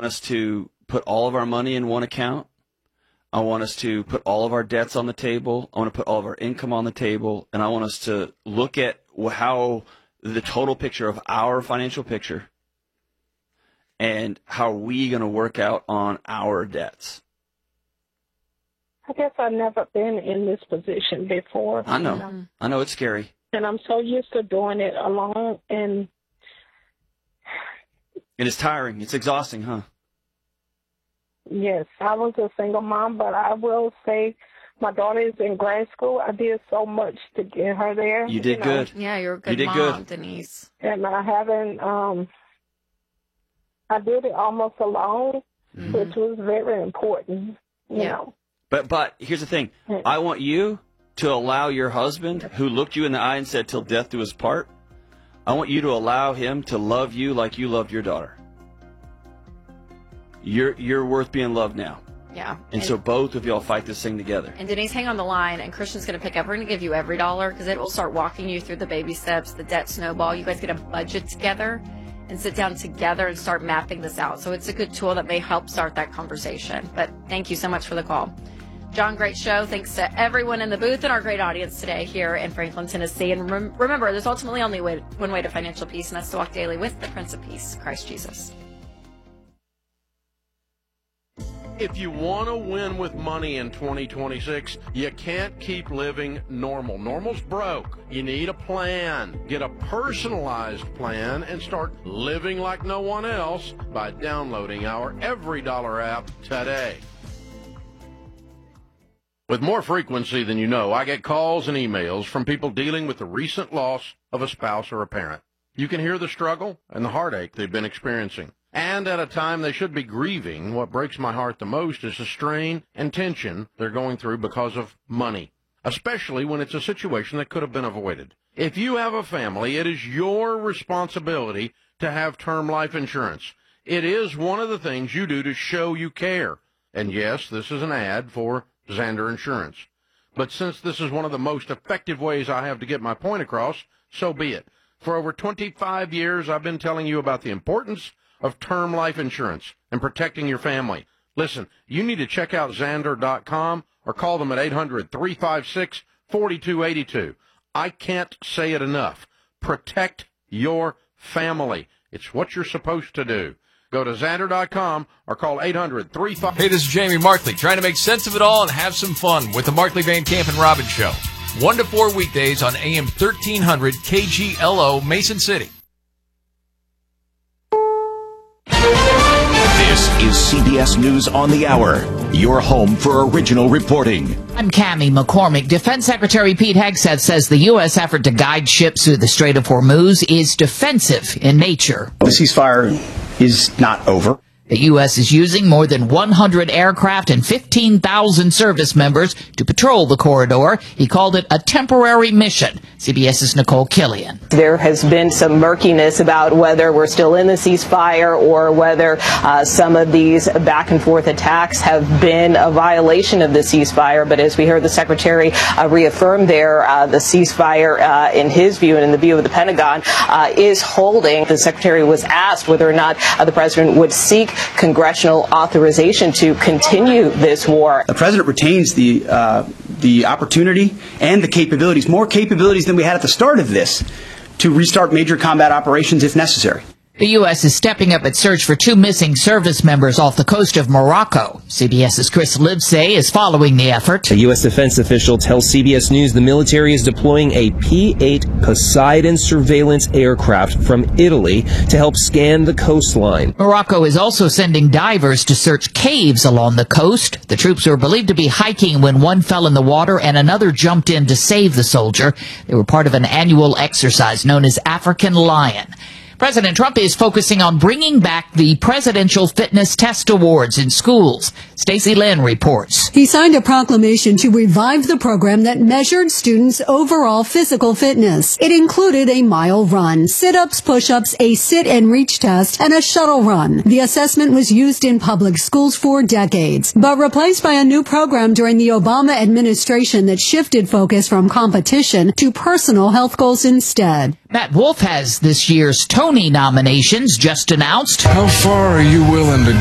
want us to put all of our money in one account. I want us to put all of our debts on the table. I want to put all of our income on the table. And I want us to look at how the total picture of our financial picture and how are we going to work out on our debts. I guess I've never been in this position before. I know. I know it's scary. And I'm so used to doing it alone. And it's tiring. It's exhausting, huh? Yes, I was a single mom, but I will say my daughter is in grad school. I did so much to get her there. You did good. Yeah, you're a good mom, good. Denise. And I haven't, I did it almost alone, which was very important, you know. But here's the thing. I want you to allow your husband, who looked you in the eye and said, till death do us part, I want you to allow him to love you like you loved your daughter. You're worth being loved now. Yeah. And so both of y'all fight this thing together. And Denise, hang on the line, and Christian's going to pick up. We're going to give you every dollar because it will start walking you through the baby steps, the debt snowball. You guys get a budget together and sit down together and start mapping this out. So it's a good tool that may help start that conversation. But thank you so much for the call. John, great show. Thanks to everyone in the booth and our great audience today here in Franklin, Tennessee. And remember, there's ultimately only one way to financial peace, and that's to walk daily with the Prince of Peace, Christ Jesus. If you want to win with money in 2026, you can't keep living normal. Normal's broke. You need a plan. Get a personalized plan and start living like no one else by downloading our Every Dollar app today. With more frequency than you know, I get calls and emails from people dealing with the recent loss of a spouse or a parent. You can hear the struggle and the heartache they've been experiencing. And at a time they should be grieving, what breaks my heart the most is the strain and tension they're going through because of money, especially when it's a situation that could have been avoided. If you have a family, it is your responsibility to have term life insurance. It is one of the things you do to show you care. And yes, this is an ad for Zander Insurance. But since this is one of the most effective ways I have to get my point across, so be it. For over 25 years, I've been telling you about the importance of term life insurance and protecting your family. Listen, you need to check out Zander.com or call them at 800-356-4282. I can't say it enough. Protect your family. It's what you're supposed to do. Go to Zander.com or call 800-356... Hey, this is Jamie Markley, trying to make sense of it all and have some fun with the Markley Van Camp and Robbins Show. 1 to 4 weekdays on AM 1300 KGLO, Mason City. This is CBS News on the Hour, your home for original reporting. I'm Cammie McCormick. Defense Secretary Pete Hegseth says the U.S. effort to guide ships through the Strait of Hormuz is defensive in nature. The ceasefire is not over. The U.S. is using more than 100 aircraft and 15,000 service members to patrol the corridor. He called it a temporary mission. CBS's Nicole Killian. There has been some murkiness about whether we're still in the ceasefire or whether some of these back and forth attacks have been a violation of the ceasefire. But as we heard the Secretary reaffirm there, the ceasefire, in his view and in the view of the Pentagon, is holding. The Secretary was asked whether or not the President would seek congressional authorization to continue this war. The President retains the opportunity and the capabilities, more capabilities than we had at the start of this, to restart major combat operations if necessary. The U.S. is stepping up its search for 2 missing service members off the coast of Morocco. CBS's Chris Livesay is following the effort. A U.S. defense official tells CBS News the military is deploying a P-8 Poseidon surveillance aircraft from Italy to help scan the coastline. Morocco is also sending divers to search caves along the coast. The troops were believed to be hiking when one fell in the water and another jumped in to save the soldier. They were part of an annual exercise known as African Lion. President Trump is focusing on bringing back the Presidential Fitness Test Awards in schools. Stacey Lynn reports. He signed a proclamation to revive the program that measured students' overall physical fitness. It included a mile run, sit-ups, push-ups, a sit-and-reach test, and a shuttle run. The assessment was used in public schools for decades, but replaced by a new program during the Obama administration that shifted focus from competition to personal health goals instead. Matt Wolf has this year's Tony nominations just announced. How far are you willing to